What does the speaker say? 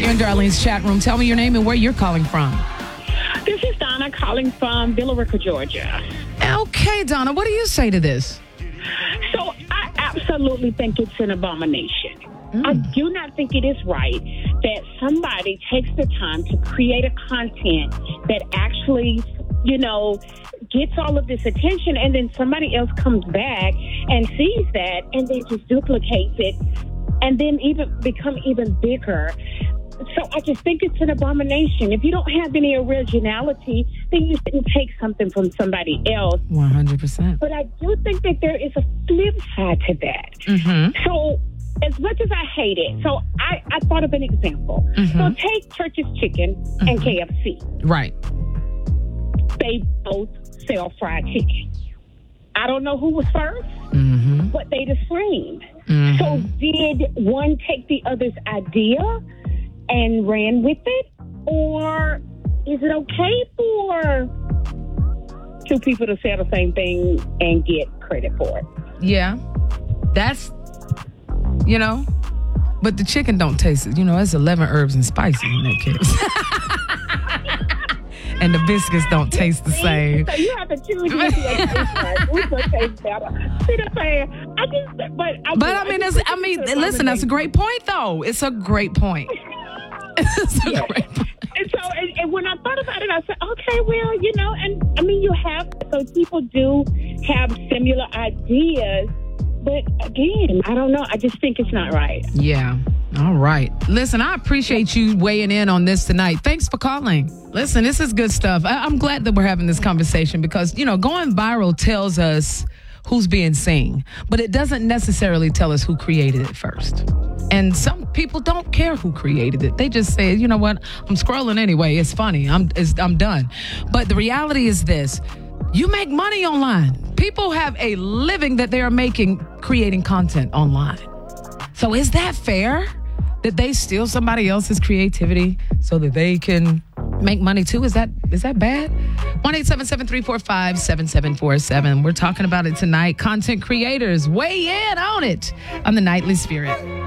You're in Darlene's chat room. Tell me your name and where you're calling from. This is Donna calling from Villa Rica, Georgia. Okay, Donna, what do you say to this? So I absolutely think it's an abomination. I do not think it is right that somebody takes the time to create a content that actually, gets all of this attention, and then somebody else comes back and sees that and then just duplicates it and then even become even bigger. So I just think it's an abomination. If you don't have any originality, then you shouldn't take something from somebody else. 100%. But I do think that there is a flip side to that. Mm-hmm. So as much as I hate it, so I thought of an example. Mm-hmm. So take Church's Chicken and KFC. Right. They both sell fried chicken. I don't know who was first, but they the same. Mm-hmm. So did one take the other's idea and ran with it? Or is it okay for two people to say the same thing and get credit for it? Yeah. That's, but the chicken don't taste it. It's 11 herbs and spices in that case. And the biscuits don't taste the same. So you have to choose which one tastes better. See what I'm saying? Listen, that's a great point, though. It's a great point. It's a great point. And so, and when I thought about it, I said, okay, well, you have, so people do have similar ideas, but again, I don't know. I just think it's not right. Yeah. All right. Listen, I appreciate you weighing in on this tonight. Thanks for calling. Listen, this is good stuff. I'm glad that we're having this conversation because, going viral tells us who's being seen, but it doesn't necessarily tell us who created it first. And some people don't care who created it. They just say, you know what? I'm scrolling anyway. It's funny. I'm done. But the reality is this. You make money online. People have a living that they are making creating content online. So is that fair that they steal somebody else's creativity so that they can make money too? Is that bad? 1-877-345-7747. We're talking about it tonight. Content creators, weigh in on it on the Nightly Spirit.